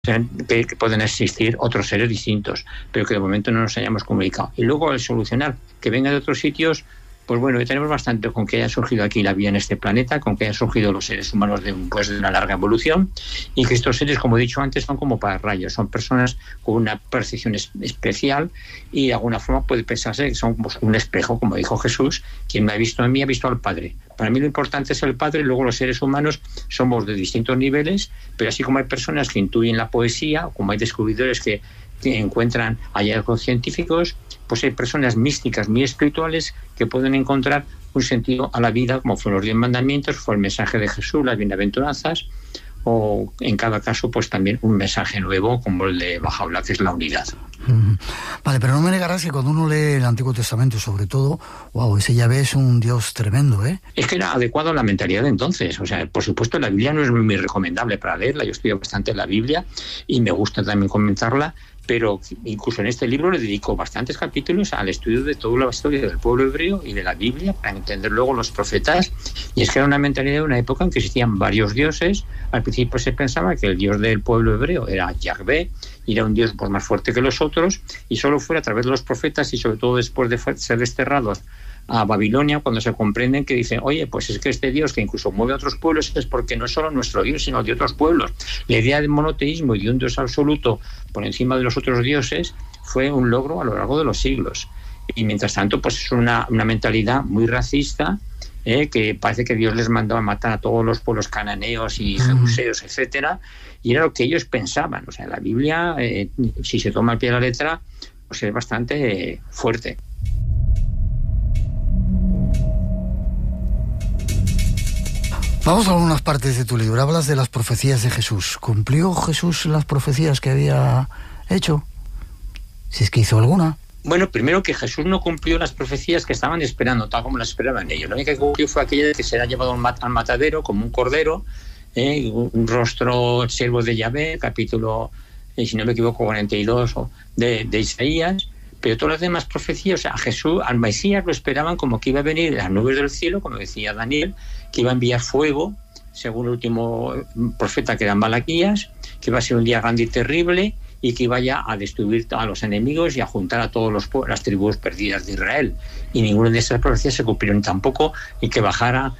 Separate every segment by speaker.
Speaker 1: que pueden existir otros seres distintos, pero que de momento no nos hayamos comunicado. Y luego, al solucionar que venga de otros sitios, pues bueno, ya tenemos bastante con que haya surgido aquí la vida en este planeta, con que hayan surgido los seres humanos de una larga evolución, y que estos seres, como he dicho antes, son como pararrayos, son personas con una percepción especial, y de alguna forma puede pensarse que son como un espejo, como dijo Jesús: quien me ha visto a mí ha visto al Padre. Para mí lo importante es el Padre, y luego los seres humanos somos de distintos niveles, pero así como hay personas que intuyen la poesía, o como hay descubridores que encuentran hallazgos científicos, pues hay personas místicas, muy espirituales, que pueden encontrar un sentido a la vida, como fueron los 10 mandamientos, fue el mensaje de Jesús, las bienaventuranzas, o en cada caso pues también un mensaje nuevo como el de Bahá'u'lláh, que es la unidad.
Speaker 2: Vale, pero no me negarás que cuando uno lee el Antiguo Testamento, sobre todo, wow, ese Yahvé es un Dios tremendo, ¿eh?
Speaker 1: Es que era adecuado a la mentalidad de entonces. O sea, por supuesto, la Biblia no es muy recomendable para leerla. Yo estudio bastante la Biblia y me gusta también comentarla, pero incluso en este libro le dedico bastantes capítulos al estudio de toda la historia del pueblo hebreo y de la Biblia, para entender luego los profetas. Y es que era una mentalidad de una época en que existían varios dioses. Al principio se pensaba que el dios del pueblo hebreo era Yahvé, y era un dios pues más fuerte que los otros, y solo fue a través de los profetas, y sobre todo después de ser desterrados a Babilonia, cuando se comprenden que dicen: oye, pues es que este Dios que incluso mueve a otros pueblos es porque no es solo nuestro Dios, sino de otros pueblos. La idea del monoteísmo y de un Dios absoluto por encima de los otros dioses fue un logro a lo largo de los siglos. Y mientras tanto, pues es una mentalidad muy racista, que parece que Dios les mandó a matar a todos los pueblos cananeos y jebuseos, etcétera, y era lo que ellos pensaban. O sea, la Biblia, si se toma al pie de la letra, pues es bastante fuerte.
Speaker 2: Vamos a algunas partes de tu libro. Hablas de las profecías de Jesús. ¿Cumplió Jesús las profecías que había hecho? Si es que hizo alguna.
Speaker 1: Bueno, primero que Jesús no cumplió las profecías que estaban esperando, tal como las esperaban ellos. Lo único que cumplió fue aquella de que será llevado al matadero como un cordero, un rostro siervo de Yahvé, capítulo, si no me equivoco, 42 de Isaías. Pero todas las demás profecías, o sea, a Jesús, al Mesías lo esperaban como que iba a venir de las nubes del cielo, como decía Daniel, que iba a enviar fuego, según el último profeta, que era Malaquías, que iba a ser un día grande y terrible, y que iba ya a destruir a los enemigos y a juntar a todas las tribus perdidas de Israel. Y ninguna de esas profecías se cumplieron tampoco, y que bajara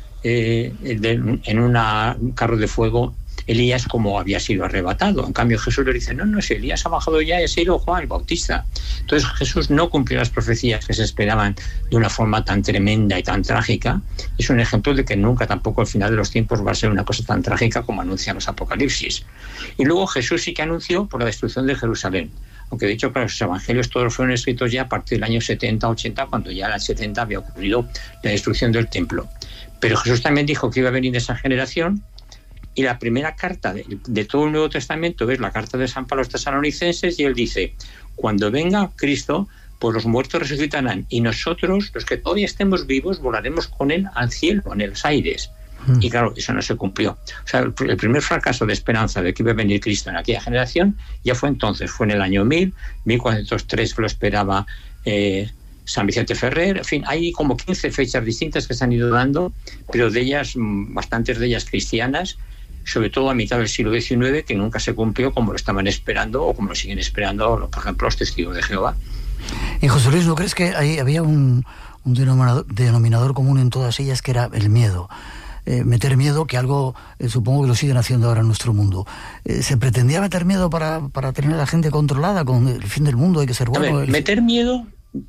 Speaker 1: en un carro de fuego Elías, como había sido arrebatado. En cambio Jesús le dice: no, si Elías ha bajado ya, y ha sido Juan el Bautista. Entonces Jesús no cumplió las profecías que se esperaban de una forma tan tremenda y tan trágica. Es un ejemplo de que nunca tampoco al final de los tiempos va a ser una cosa tan trágica como anuncian los Apocalipsis. Y luego Jesús sí que anunció por la destrucción de Jerusalén, aunque de hecho para los evangelios todos fueron escritos ya a partir del año 70-80, cuando ya en el 70 había ocurrido la destrucción del templo. Pero Jesús también dijo que iba a venir esa generación. Y la primera carta de todo el Nuevo Testamento es la carta de San Pablo a los Tesalonicenses, y él dice: cuando venga Cristo, pues los muertos resucitarán, y nosotros, los que todavía estemos vivos, volaremos con él al cielo, en los aires. Y claro, eso no se cumplió. O sea, el primer fracaso de esperanza de que iba a venir Cristo en aquella generación ya fue entonces, fue en el año 1403, que lo esperaba San Vicente Ferrer. En fin, hay como 15 fechas distintas que se han ido dando, pero de ellas, bastantes de ellas cristianas, sobre todo a mitad del siglo XIX, que nunca se cumplió como lo estaban esperando, o como lo siguen esperando, por ejemplo, los testigos de Jehová.
Speaker 2: Y José Luis, ¿no crees que había un denominador común en todas ellas, que era el miedo? Meter miedo, que algo supongo que lo siguen haciendo ahora en nuestro mundo. ¿Se pretendía meter miedo para tener a la gente controlada con el fin del mundo? Hay que ser bueno.
Speaker 1: A ver, meter miedo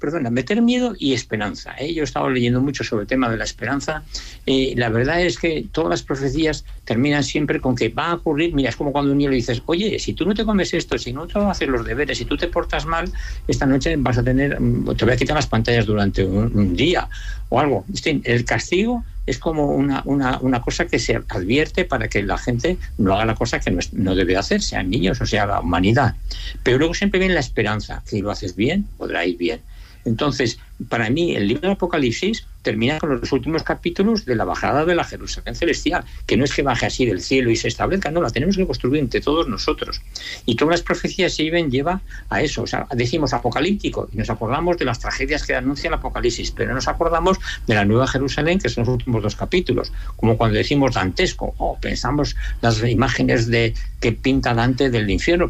Speaker 1: y esperanza. Yo he estado leyendo mucho sobre el tema de la esperanza. La verdad es que todas las profecías terminan siempre con que va a ocurrir. Mira, es como cuando a un niño le dices: oye, si tú no te comes esto, si no te vas a hacer los deberes, si tú te portas mal, esta noche vas a te voy a quitar las pantallas durante un día o algo. El castigo es como una cosa que se advierte para que la gente no haga la cosa que no debe hacer, sean niños o sea la humanidad. Pero luego siempre viene la esperanza, que si lo haces bien, podrá ir bien. Entonces, para mí, el libro del Apocalipsis termina con los últimos capítulos de la bajada de la Jerusalén celestial, que no es que baje así del cielo y se establezca, no, la tenemos que construir entre todos nosotros. Y todas las profecías lleva a eso. O sea, decimos apocalíptico y nos acordamos de las tragedias que anuncia el Apocalipsis, pero no nos acordamos de la Nueva Jerusalén, que son los últimos 2 capítulos. Como cuando decimos dantesco, pensamos las imágenes que pinta Dante del infierno,